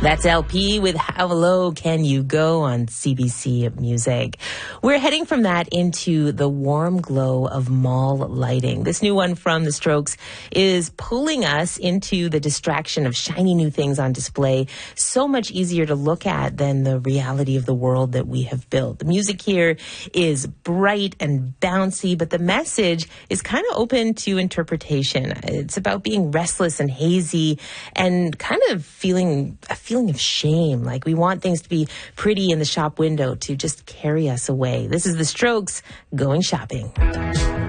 That's LP with How Low Can You Go on CBC Music. We're heading from that into the warm glow of mall lighting. This new one from The Strokes is pulling us into the distraction of shiny new things on display. So much easier to look at than the reality of the world that we have built. The music here is bright and bouncy, but the message is kind of open to interpretation. It's about being restless and hazy and kind of feeling a feeling of shame. Like we want things to be pretty in the shop window to just carry us away. This is The Strokes, Going Shopping.